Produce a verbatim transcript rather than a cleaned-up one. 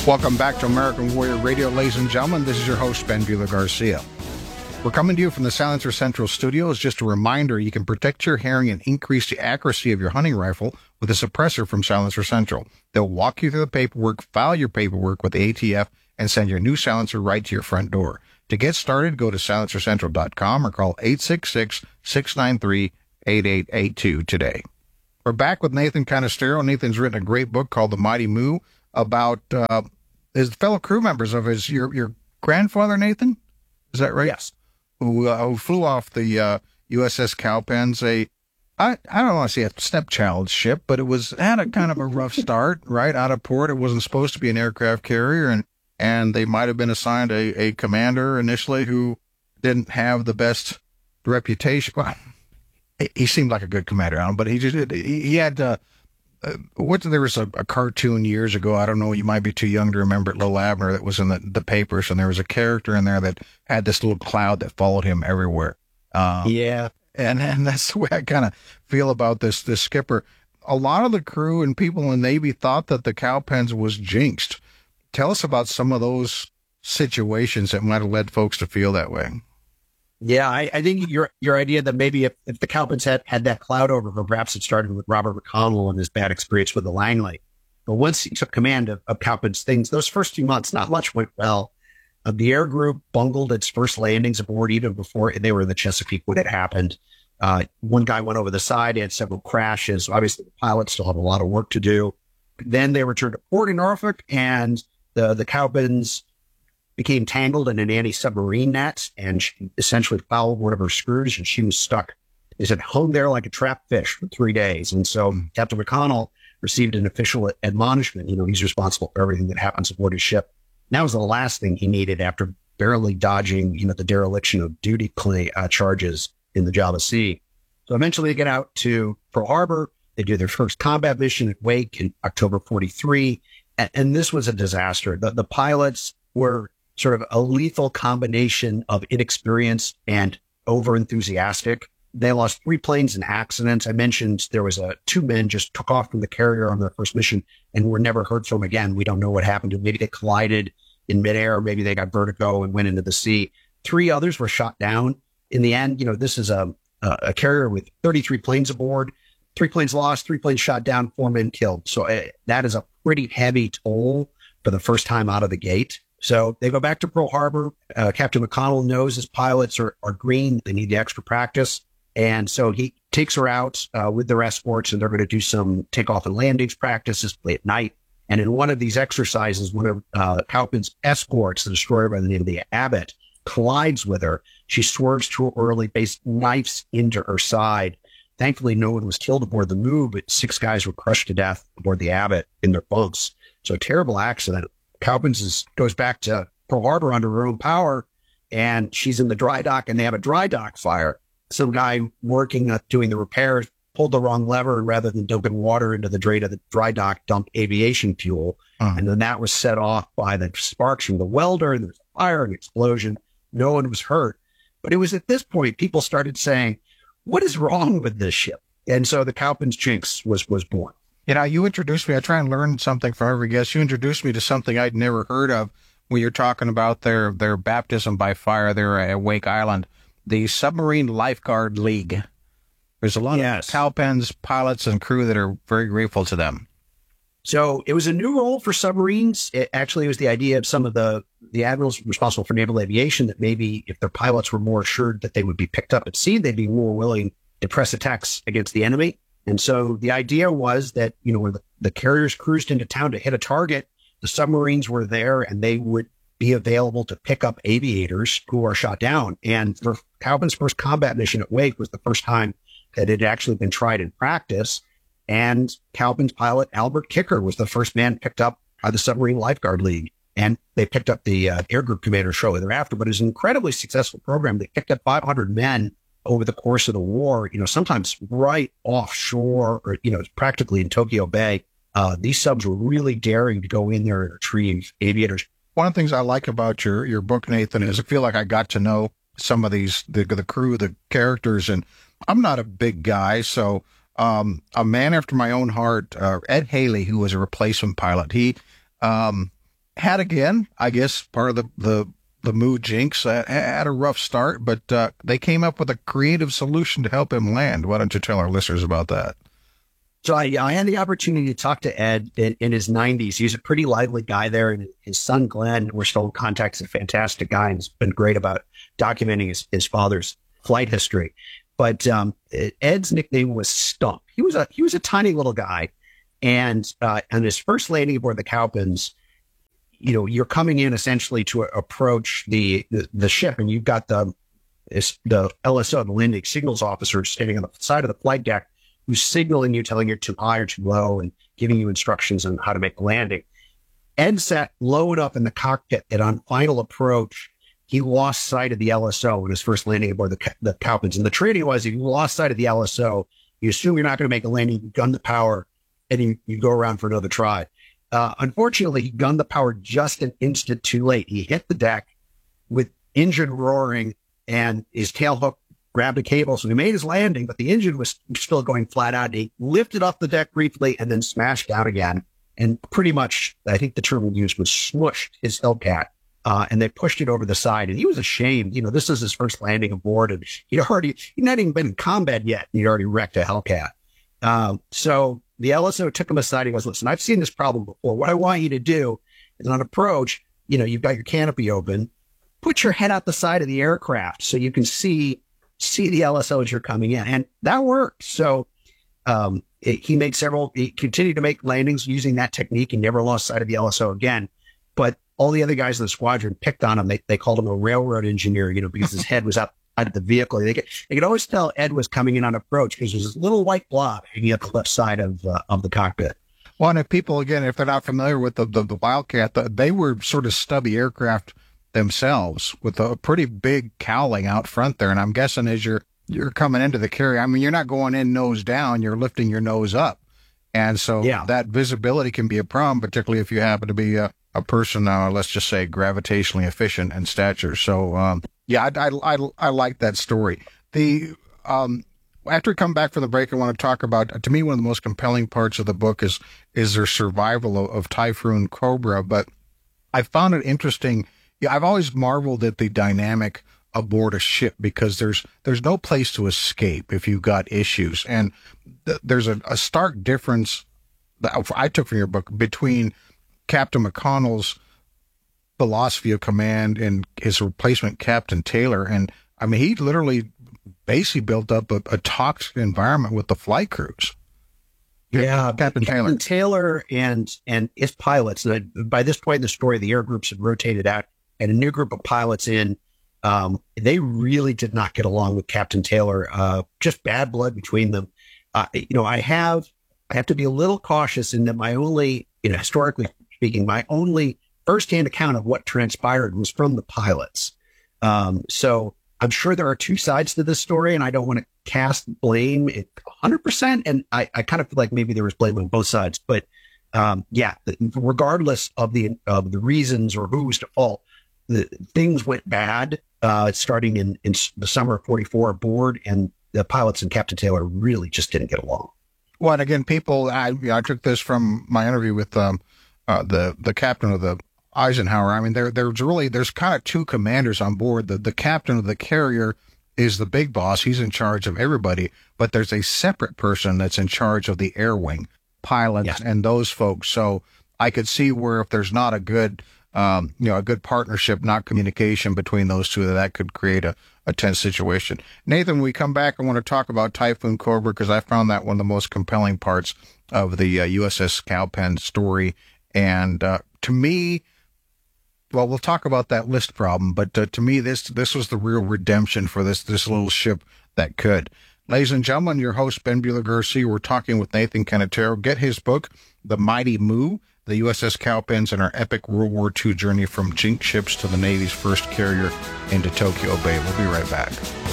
Welcome back to American Warrior Radio, ladies and gentlemen. This is your host, Ben Bueller Garcia. We're coming to you from the Silencer Central Studios. Just a reminder, you can protect your hearing and increase the accuracy of your hunting rifle with a suppressor from Silencer Central. They'll walk you through the paperwork, file your paperwork with the A T F, and send your new silencer right to your front door. To get started, go to silencer central dot com or call eight six six, six nine three, eight eight eight two today. We're back with Nathan Canistero. Nathan's written a great book called The Mighty Moo about uh, his fellow crew members of his your your grandfather, Nathan? Is that right? Yes. Who, uh, who flew off the uh, U S S Cowpens, a I, I don't want to say a stepchild ship, but it was had a kind of a rough start, right, out of port. It wasn't supposed to be an aircraft carrier, and, and they might have been assigned a, a commander initially who didn't have the best reputation. Well, he, he seemed like a good commander, Alan, but he just he, he had uh, uh, what there was a, a cartoon years ago. I don't know, you might be too young to remember it, Lil Abner, that was in the, the papers, and there was a character in there that had this little cloud that followed him everywhere. Uh, yeah. And and that's the way I kind of feel about this this skipper. A lot of the crew and people in the Navy thought that the Cowpens was jinxed. Tell us about some of those situations that might have led folks to feel that way. Yeah, I, I think your your idea that maybe if, if the Cowpens had, had that cloud over them, perhaps it started with Robert McConnell and his bad experience with the Langley. But once he took command of, of Cowpens, things, those first few months, not much went well. Uh, the air group bungled its first landings aboard even before they were in the Chesapeake when it happened. Uh, one guy went over the side, had several crashes. Obviously, the pilots still have a lot of work to do. Then they returned to port in Norfolk, and the, the Cowpens became tangled in an anti-submarine net, and she essentially fouled one of her screws, and she was stuck. They said, hung there like a trapped fish for three days. And so mm. Captain McConnell received an official admonishment. You know, he's responsible for everything that happens aboard his ship. And that was the last thing he needed after barely dodging, you know, the dereliction of duty claim, uh, charges in the Java Sea. So eventually they get out to Pearl Harbor. They do their first combat mission at Wake in October forty-three. And, and this was a disaster. The, the pilots were sort of a lethal combination of inexperience and over-enthusiastic. They lost three planes in accidents. I mentioned there was a two men just took off from the carrier on their first mission and were never heard from again. We don't know what happened to them. Maybe they collided in midair, or maybe they got vertigo and went into the sea. Three others were shot down. In the end, you know, this is a, a carrier with thirty-three planes aboard, three planes lost, three planes shot down, four men killed. So uh, that is a pretty heavy toll for the first time out of the gate. So they go back to Pearl Harbor. Uh, Captain McConnell knows his pilots are, are green. They need the extra practice. And so he takes her out uh, with their escorts, and they're going to do some takeoff and landings practices late at night. And in one of these exercises, one of uh, Cowpen's escorts, the destroyer by the name of the Abbott, collides with her. She swerves too early, based knifes into her side. Thankfully, no one was killed aboard the Moo, but six guys were crushed to death aboard the Abbott in their bunks. So a terrible accident. Cowpens is, goes back to Pearl Harbor under her own power, and she's in the dry dock, and they have a dry dock fire. Some guy working, uh, doing the repairs, pulled the wrong lever, and rather than dumping water into the drain of the dry dock, dumped aviation fuel. Uh-huh. And then that was set off by the sparks from the welder, and there's a fire and explosion. No one was hurt. But it was at this point people started saying, what is wrong with this ship? And so the Cowpens jinx was, was born. You know, you introduced me, I try and learn something from every guest. You introduced me to something I'd never heard of when you're talking about their, their baptism by fire there at Wake Island, the Submarine Lifeguard League. There's a lot yes. of Cowpens pilots and crew that are very grateful to them. So it was a new role for submarines. It actually was the idea of some of the, the admirals responsible for naval aviation that maybe if their pilots were more assured that they would be picked up at sea, they'd be more willing to press attacks against the enemy. And so the idea was that, you know, when the, the carriers cruised into town to hit a target, the submarines were there and they would be available to pick up aviators who are shot down. And for Cowpen's first combat mission at Wake was the first time that it had actually been tried in practice. And Cowpen's pilot, Albert Kicker, was the first man picked up by the Submarine Lifeguard League. And they picked up the uh, Air Group Commander shortly thereafter. But it was an incredibly successful program. They picked up five hundred men over the course of the war, you know, sometimes right offshore or, you know, practically in Tokyo Bay. Uh, these subs were really daring to go in there and retrieve aviators. One of the things I like about your, your book, Nathan, is I feel like I got to know some of these, the, the crew, the characters, and I'm not a big guy. So, um, a man after my own heart, uh, Ed Haley, who was a replacement pilot, he, um, had, again, I guess, part of the, the, the mood jinx, uh, had a rough start, but uh, they came up with a creative solution to help him land. Why don't you tell our listeners about that? So I, I had the opportunity to talk to Ed in, in his nineties. He's a pretty lively guy there. And his son, Glenn, we're still in contact, is a fantastic guy and has been great about documenting his, his father's flight history. But um, Ed's nickname was Stump. He was a he was a tiny little guy. And uh, on his first landing aboard the Cowpens, you know, you're coming in essentially to approach the, the, the ship, and you've got the, the L S O, the landing signals officer, standing on the side of the flight deck, who's signaling you, telling you too high or too low, and giving you instructions on how to make a landing. Ed sat low enough in the cockpit that on final approach, he lost sight of the L S O in his first landing aboard the, the Cowpens. And the training was, if you lost sight of the L S O, you assume you're not going to make a landing, you gun the power, and you, you go around for another try. Uh, unfortunately, he gunned the power just an instant too late. He hit the deck with engine roaring, and his tail hook grabbed a cable. So he made his landing, but the engine was still going flat out. He lifted off the deck briefly and then smashed down again. And pretty much, I think the term used was smushed his Hellcat. Uh, and they pushed it over the side, and he was ashamed. You know, this is his first landing aboard, and he'd already, he'd not even been in combat yet. And he'd already wrecked a Hellcat. Um, so the L S O took him aside. He goes, listen, I've seen this problem before. What I want you to do is on approach, you know, you've got your canopy open, put your head out the side of the aircraft so you can see, see the L S O as you're coming in. And that worked. So, um, it, he made several, he continued to make landings using that technique and never lost sight of the L S O again. But all the other guys in the squadron picked on him. They, they called him a railroad engineer, you know, because his head was outside of the vehicle. They could, they could always tell Ed was coming in on approach because there's this little white blob hanging at the left side of, uh, of the cockpit. Well, and if people, again, if they're not familiar with the, the, the Wildcat, the, they were sort of stubby aircraft themselves with a pretty big cowling out front there. And I'm guessing as you're, you're coming into the carrier, I mean, you're not going in nose down, you're lifting your nose up. And so yeah. that visibility can be a problem, particularly if you happen to be a, a person, uh, let's just say, gravitationally efficient in stature. So, um, yeah, I, I, I, I like that story. The, um, after we come back from the break, I want to talk about, to me, one of the most compelling parts of the book is, is their survival of, of Typhoon Cobra. But I found it interesting. Yeah, I've always marveled at the dynamic aboard a ship because there's, there's no place to escape if you've got issues. And th- there's a, a stark difference that I took from your book between Captain McConnell's philosophy of command and his replacement, Captain Taylor. And I mean, he literally basically built up a, a toxic environment with the flight crews. Yeah, Captain Taylor. Captain Taylor and and his pilots. And by this point in the story, the air groups had rotated out, and a new group of pilots in. Um, they really did not get along with Captain Taylor. Uh, just bad blood between them. Uh, you know, I have I have to be a little cautious in that my only, you know, historically speaking, my only firsthand account of what transpired was from the pilots. Um, so I'm sure there are two sides to this story, and I don't want to cast blame one hundred percent. And I, I kind of feel like maybe there was blame on both sides. But um, yeah, regardless of the of the reasons or who was to fault, the things went bad uh, starting in, in the summer of forty-four aboard, and the pilots and Captain Taylor really just didn't get along. Well, and again, people, I, you know, I took this from my interview with um, uh, the the captain of the Eisenhower. I mean, there there's really there's kind of two commanders on board. The the captain of the carrier is the big boss. He's in charge of everybody, but there's a separate person that's in charge of the air wing, pilots yes. and those folks. So I could see where if there's not a good, um, you know, a good partnership, not communication between those two, that that could create a, a tense situation. Nathan, when we come back, I want to talk about Typhoon Cobra because I found that one of the most compelling parts of the uh, U S S Cowpen story. And uh, to me, well, we'll talk about that list problem, but uh, to me, this this was the real redemption for this this little ship that could. Ladies and gentlemen, your host, Ben Buehler-Garcia. We're talking with Nathan Cannittaro. Get his book, The Mighty Moo, the U S S Cowpens and our epic World War Two journey from jink ships to the Navy's first carrier into Tokyo Bay. We'll be right back.